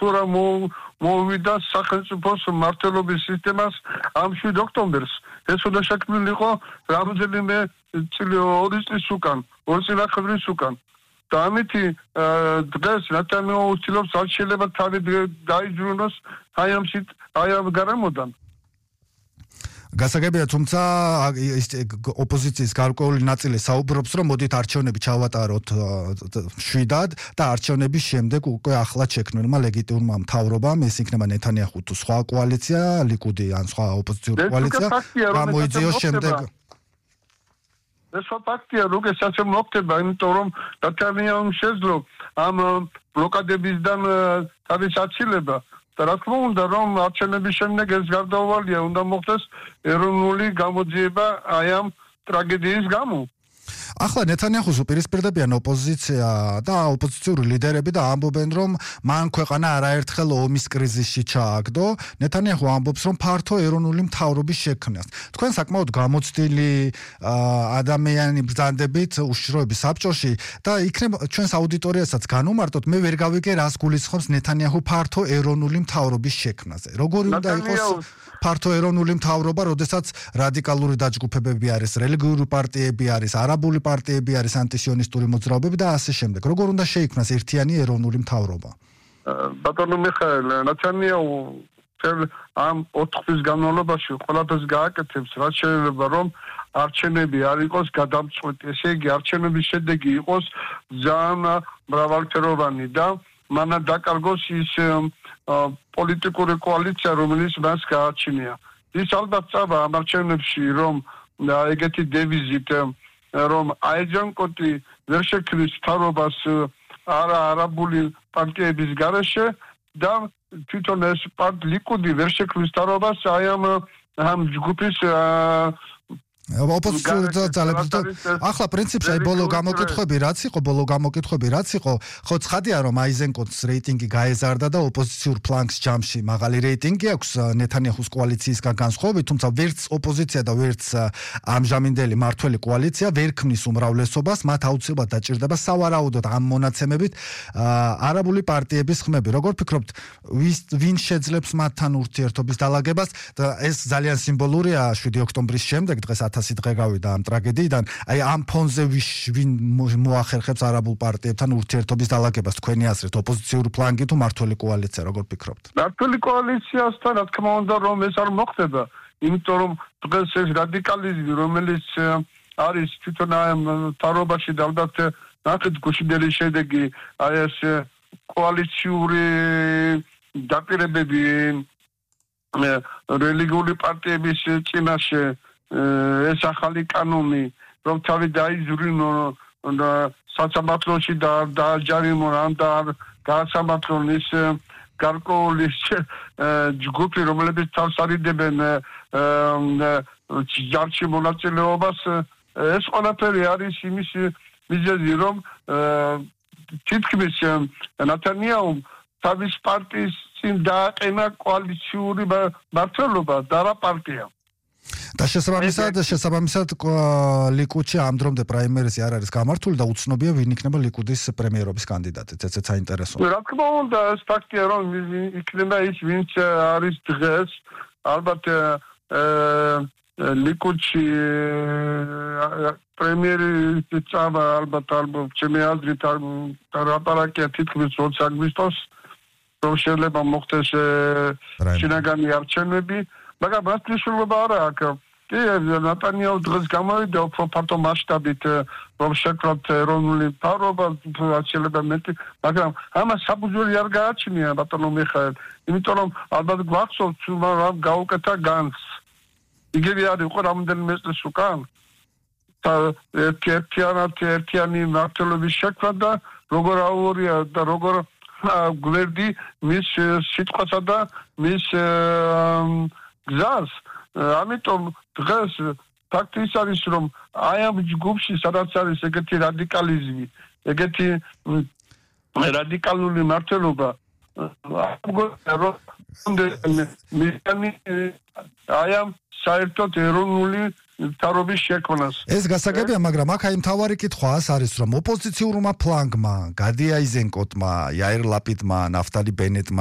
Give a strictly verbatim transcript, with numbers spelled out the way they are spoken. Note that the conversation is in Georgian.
სურა მოვიდა სახელმწიფოს მმართველობის სისტემას ამ შვიდ ოქტომბერს. ეს უნდა შექმნილი იყო რამდენიმე ორი წლის უკან, ორი წლით უკან. და ამითი დღეს ნათანიაჰუ უცდილობს არ შეიძლება თავი დაიძრუნოს აი ამ აი ამ გარემოდან. გასაგებია, თუმცა ოპოზიციის გარკვეული ნაწილი საუბრობს, რომ მოდით არჩევნები ჩავატაროთ შვიდად და არჩევნების შემდეგ უკვე ახლად შექმნილმა ლეგიტიმურმა მთავრობამ, ეს იქნება ნეთანიაჰუ თუ სხვა კოალიცია, ლიკუდი ან სხვა ოპოზიციური კოალიცია, გამოიძიოს შემდეგ. ეს ფაქტია, რომ ესაც მოხდება, იმიტომ რომ ნეთანიაჰუმ შეძლო ამ ბლოკადებისგან თავის აცილება. და რა თქმა უნდა, რომ არჩევნების შემდეგ ეს გარდაუვალია უნდა მოხდეს ეროვნული გამოძიება აი ამ ტრაგედიის გამო. ახლა ნეთანიაჰუს უპირისპირდებიან ოპოზიცია და ოპოზიციური ლიდერები და ამბობენ, რომ მან ქვეყანა არაერთხელ ომის კრიზისში ჩააგდო. ნეთანიაჰუ ამბობს, რომ ფართო ეროვნული მთავრობის შექმნას. თქვენ საკმაოდ გამოცდილი ადამიანი ბრძანდებით უშიშროების საბჭოში და იქნებ ჩვენს აუდიტორიასაც განუმარტოთ, მე ვერ გავიგე რას გულისხმობს ნეთანიაჰუ ფართო ეროვნული მთავრობის შექმნაზე. როგორი უნდა იყოს ფართო ეროვნული მთავრობა, როდესაც რადიკალური დაჯგუფებები არის, რელიგიური პარტიები არის, არაბული პარტიები არის, ანტისიონისტური მოძრაობები და ასე შემდეგ. როგორ უნდა შეიქმნას ერთიანი ეროვნული მთავრობა? ბატონო მიხაელ, ნეთანიაჰუ ამ ოთხ თვის განმავლობაში ყველაფერს გააკეთებს, რაც შეიძლება, რომ არჩევნები არ იყოს გადამწყვეტი, ესე იგი არჩევნების შედეგი იყოს ძალიან მრავალფეროვანი და მანამ დაკარგოს ის პოლიტიკური კოალიცია, რომელიც მას გააჩნია. ის ალბათ წავა ამ არჩევნებში, რომ ეგეთი დევიზით, რომ აიჯანკოტი ვერ შექმნის მთავრობას არა არაბული პარტიების გარეშე და თვითონ ეს ლიკუდი ვერ შექმნის მთავრობას აი ამ ამ ჯგუფის ოპოზიციური ძალებს და ახლა პრინციპში აი ბოლო გამოკითხვები რაც იყო, ბოლო გამოკითხვები რაც იყო, ხო ცხადია რომ აიზენკოტის რეიტინგი გაეზარდა და ოპოზიციურ ფლანგს ჯამში მაღალი რეიტინგი აქვს ნეთანიაჰუს კოალიციისგან განსხვავებით, თუმცა ვერც ოპოზიცია და ვერც ამჟამინდელი მართველი კოალიცია ვერ ქმნის უმრავლესობას, მათ აუცილებლად დაჭირდება სავარაუდოდ ამ მონაცემებით არაბული პარტიების ხმები. როგორ ფიქრობთ, ვინ შეძლებს მათთან ურთიერთობის დალაგებას და ეს ძალიან სიმბოლურია შვიდი ოქტომბრის შემდეგ დღეს ათასი დღე გავიდა ამ ტრაგედიიდან. აი ამ ფონზე ვინ მოახერხებს არაბულ პარტიებთან ურთიერთობის დალაგებას თქვენი აზრით, ოპოზიციური ფლანგი თუ მმართველი კოალიცია, როგორ ფიქრობთ? მმართველი კოალიციასთან რა თქმა უნდა რომ ეს არ მოხდება, იმიტომ რომ დღეს ეს რადიკალიზმი, რომელიც არის თვითონ ამ მთავრობაში და ალბათ ნახეთ გუშინდელი შედეგი, აი ეს კოალიციური დაპირებები რელიგიური პარტიების წინაშე ეს ახალი კანონი, რომ თავი დაიძრინო საცამართლოში და დააჯარიმონ ან და გაასამართლონ ის გარკვეული ჯგუფი, რომლებიც თავს არიდებენ ჯარში მონაწილეობას, ეს ყველაფერი არის იმის მიზეზი, რომ თითქმის ნეთანიაჰუმ თავის პარტიის წინ დააყენა კოალიციური მმართველობა და რა პარტია. და შესაბამისად, შესაბამისად ლიკუდში ამ დრომდე პრაიმერიზი არ არის გამართული და უცნობია ვინ იქნება ლიკუდის პრემიერობის კანდიდატი. ეცეც საინტერესოა. რა თქმა უნდა, ეს ფაქტია, რომ იქნება ის, ვინც არის დღეს, ალბათ ლიკუდში პრემიერი წავა, ალბათ ალბათ ჩემი აზრით ლაპარაკია თითქმის ოც აგვისტოს, რომ შეიძლება მოხდეს შინაგანი არჩევნები. მაგრამ მას მნიშვნელობა არ აქვს. კი, ნეთანიაჰუ დღეს გამოვიდა უფრო ფართო მასშტაბით, რომ შექმნათ ეროვნული მთავრობა, შეიძლება მეტი, მაგრამ ამას საფუძველი არ გააჩნია ბატონო მიხაელ, იმიტომ რომ ალბათ გვახსოვთ, რომ გაუკეთა განს. იგივე არის უკვე რამდენიმე წლის უკან. ერთიანი მმართველობის შექმნა და როგორ აუორია და როგორ გვერდი მის სიტყვასა და მის გზას. ამიტომ დღეს ფაქტი ის არის, რომ აი ამ ჯგუფში სადაც არის ეგეთი რადიკალიზმი, ეგეთი რადიკალური მმართველობა, აი ამ საერთოდ ეროვნული მთავრობის შექმნას. ეს გასაგებია, მაგრამ აქ აი მთავარი კითხვა არის, რომ ოპოზიციურმა ფლანგმა, გადი აიზენკოტმა, იაირ ლაპიდმა, ნაფტალი ბენეტმა